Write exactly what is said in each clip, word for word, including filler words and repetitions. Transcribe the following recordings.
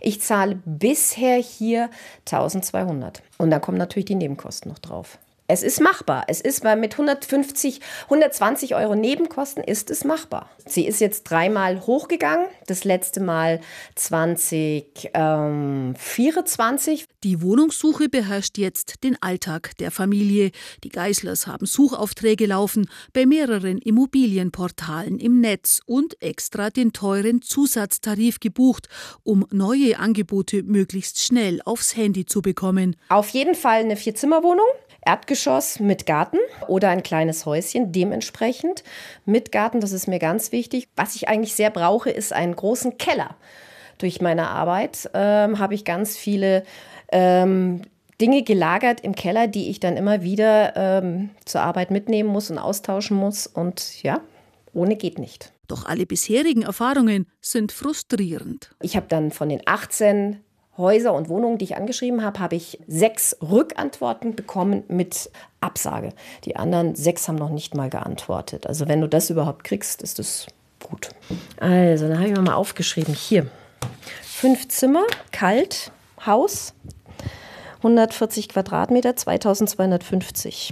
Ich zahle bisher hier eintausendzweihundert. Und dann kommen natürlich die Nebenkosten noch drauf. Es ist machbar. Es ist, weil mit hundertfünfzig, hundertzwanzig Euro Nebenkosten ist es machbar. Sie ist jetzt dreimal hochgegangen. Das letzte Mal zwanzig vierundzwanzig. Die Wohnungssuche beherrscht jetzt den Alltag der Familie. Die Geißlers haben Suchaufträge laufen bei mehreren Immobilienportalen im Netz und extra den teuren Zusatztarif gebucht, um neue Angebote möglichst schnell aufs Handy zu bekommen. Auf jeden Fall eine Vierzimmerwohnung. Erdgeschoss mit Garten oder ein kleines Häuschen dementsprechend mit Garten, das ist mir ganz wichtig. Was ich eigentlich sehr brauche, ist einen großen Keller. Durch meine Arbeit ähm, habe ich ganz viele ähm, Dinge gelagert im Keller, die ich dann immer wieder ähm, zur Arbeit mitnehmen muss und austauschen muss. Und ja, ohne geht nicht. Doch alle bisherigen Erfahrungen sind frustrierend. Ich habe dann von den achtzehn Häuser und Wohnungen, die ich angeschrieben habe, habe ich sechs Rückantworten bekommen mit Absage. Die anderen sechs haben noch nicht mal geantwortet. Also wenn du das überhaupt kriegst, ist das gut. Also, dann habe ich mir mal aufgeschrieben. Hier, fünf Zimmer, kalt, Haus, hundertvierzig Quadratmeter, zweitausendzweihundertfünfzig.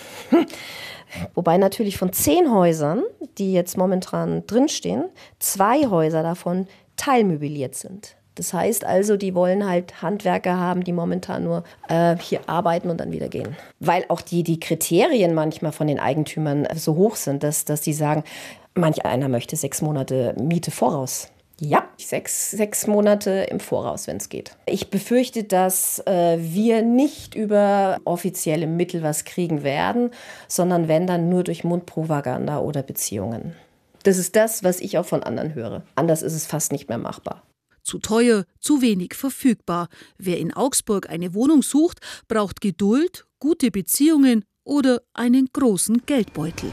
Wobei natürlich von zehn Häusern, die jetzt momentan drinstehen, zwei Häuser davon teilmöbliert sind. Das heißt also, die wollen halt Handwerker haben, die momentan nur äh, hier arbeiten und dann wieder gehen. Weil auch die, die Kriterien manchmal von den Eigentümern so hoch sind, dass, dass die sagen, manch einer möchte sechs Monate Miete voraus. Ja, sechs, sechs Monate im Voraus, wenn es geht. Ich befürchte, dass äh, wir nicht über offizielle Mittel was kriegen werden, sondern wenn dann nur durch Mundpropaganda oder Beziehungen. Das ist das, was ich auch von anderen höre. Anders ist es fast nicht mehr machbar. Zu teuer, zu wenig verfügbar. Wer in Augsburg eine Wohnung sucht, braucht Geduld, gute Beziehungen oder einen großen Geldbeutel.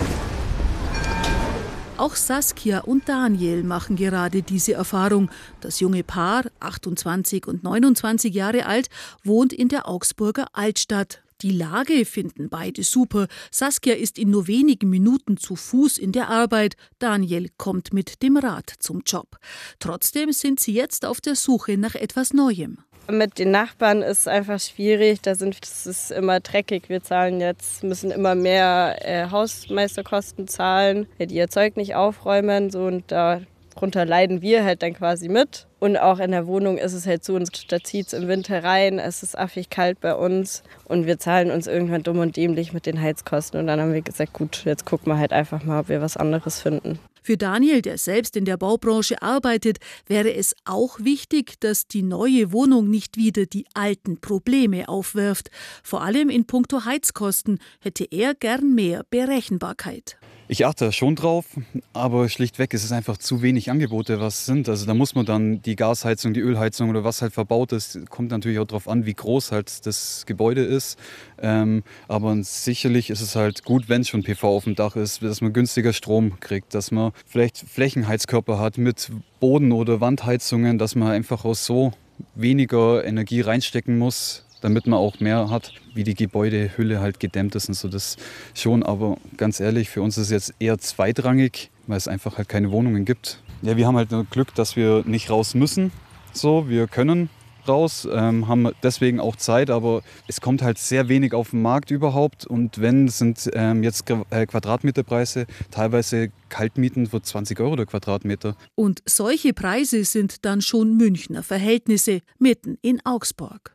Auch Saskia und Daniel machen gerade diese Erfahrung. Das junge Paar, achtundzwanzig und neunundzwanzig Jahre alt, wohnt in der Augsburger Altstadt. Die Lage finden beide super. Saskia ist in nur wenigen Minuten zu Fuß in der Arbeit. Daniel kommt mit dem Rad zum Job. Trotzdem sind sie jetzt auf der Suche nach etwas Neuem. Mit den Nachbarn ist es einfach schwierig. Da sind, das ist immer dreckig. Wir zahlen jetzt, müssen immer mehr äh, Hausmeisterkosten zahlen, die ihr Zeug nicht aufräumen. So, und darunter leiden wir halt dann quasi mit. Und auch in der Wohnung ist es halt so, da zieht es im Winter rein, es ist affig kalt bei uns und wir zahlen uns irgendwann dumm und dämlich mit den Heizkosten. Und dann haben wir gesagt, gut, jetzt gucken wir halt einfach mal, ob wir was anderes finden. Für Daniel, der selbst in der Baubranche arbeitet, wäre es auch wichtig, dass die neue Wohnung nicht wieder die alten Probleme aufwirft. Vor allem in puncto Heizkosten hätte er gern mehr Berechenbarkeit. Ich achte schon drauf, aber schlichtweg ist es einfach zu wenig Angebote, was sind. Also da muss man dann die Gasheizung, die Ölheizung oder was halt verbaut ist, kommt natürlich auch darauf an, wie groß halt das Gebäude ist. Ähm, aber sicherlich ist es halt gut, wenn schon P V auf dem Dach ist, dass man günstiger Strom kriegt, dass man vielleicht Flächenheizkörper hat mit Boden- oder Wandheizungen, dass man einfach auch so weniger Energie reinstecken muss, damit man auch mehr hat, wie die Gebäudehülle halt gedämmt ist und so, das schon. Aber ganz ehrlich, für uns ist es jetzt eher zweitrangig, weil es einfach halt keine Wohnungen gibt. Ja, wir haben halt nur Glück, dass wir nicht raus müssen. So, wir können raus, ähm, haben deswegen auch Zeit, aber es kommt halt sehr wenig auf den Markt überhaupt. Und wenn, sind ähm, jetzt Quadratmeterpreise, teilweise Kaltmieten für zwanzig Euro der Quadratmeter. Und solche Preise sind dann schon Münchner Verhältnisse, mitten in Augsburg.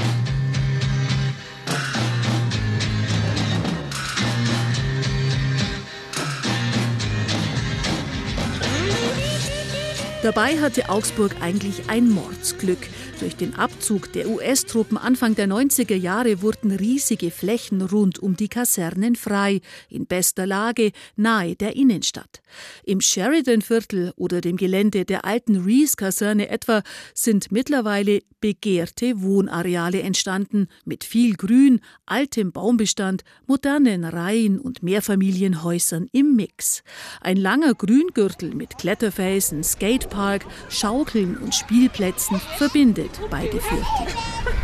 Dabei hatte Augsburg eigentlich ein Mordsglück. Durch den Abzug der U S-Truppen Anfang der neunziger Jahre wurden riesige Flächen rund um die Kasernen frei, in bester Lage, nahe der Innenstadt. Im Sheridan-Viertel oder dem Gelände der alten Rees-Kaserne etwa sind mittlerweile begehrte Wohnareale entstanden, mit viel Grün, altem Baumbestand, modernen Reihen und Mehrfamilienhäusern im Mix. Ein langer Grüngürtel mit Kletterfelsen, Skatepark, Schaukeln und Spielplätzen verbindet beide Viertel.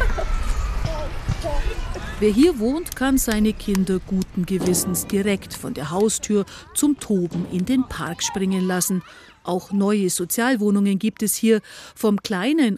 Wer hier wohnt, kann seine Kinder guten Gewissens direkt von der Haustür zum Toben in den Park springen lassen. Auch neue Sozialwohnungen gibt es hier, vom kleinen